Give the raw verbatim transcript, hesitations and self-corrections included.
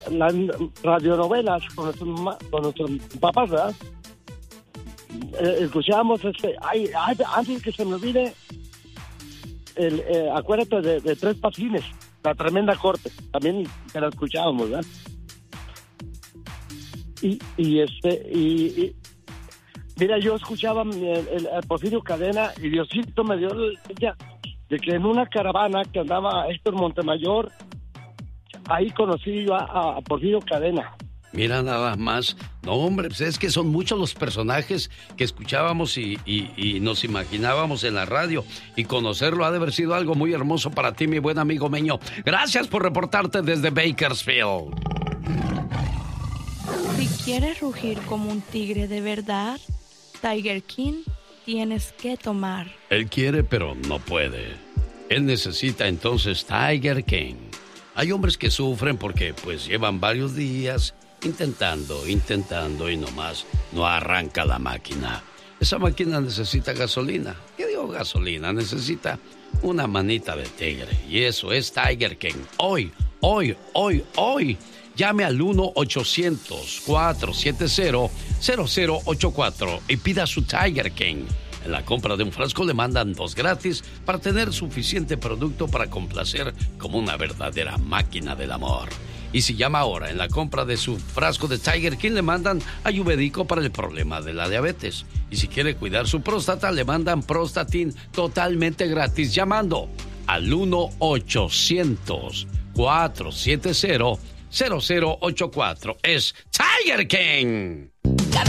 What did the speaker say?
las radionovelas con nuestros, con nuestros papás, ¿verdad? Eh, escuchábamos, este, ay, ay, antes que se me olvide, el, eh, acuérdate de, de Tres Patines, La Tremenda Corte, también que la escuchábamos, ¿verdad? Y, y este, y, y mira, yo escuchaba el, el, el Porfirio Cadena y Diosito me dio la idea de que en una caravana que andaba Héctor Montemayor, ahí conocí yo a, a Porfirio Cadena. Mira nada más. No, hombre, pues es que son muchos los personajes que escuchábamos y, y, y nos imaginábamos en la radio. Y conocerlo ha de haber sido algo muy hermoso para ti, mi buen amigo Meño. Gracias por reportarte desde Bakersfield. Si quieres rugir como un tigre de verdad, Tiger King tienes que tomar. Él quiere, pero no puede. Él necesita entonces Tiger King. Hay hombres que sufren porque pues llevan varios días intentando, intentando y nomás no arranca la máquina. Esa máquina necesita gasolina. ¿Qué digo gasolina? Necesita una manita de tigre. Y eso es Tiger King. Hoy, hoy, hoy, hoy. Llame al uno ochocientos, cuatrocientos setenta, cero cero ocho cuatro y pida su Tiger King. En la compra de un frasco le mandan dos gratis para tener suficiente producto para complacer como una verdadera máquina del amor. Y si llama ahora, en la compra de su frasco de Tiger King le mandan ayurvédico para el problema de la diabetes. Y si quiere cuidar su próstata, le mandan Prostatin totalmente gratis llamando al uno ochocientos, cuatrocientos setenta, cero cero ocho cuatro. Es Tiger King.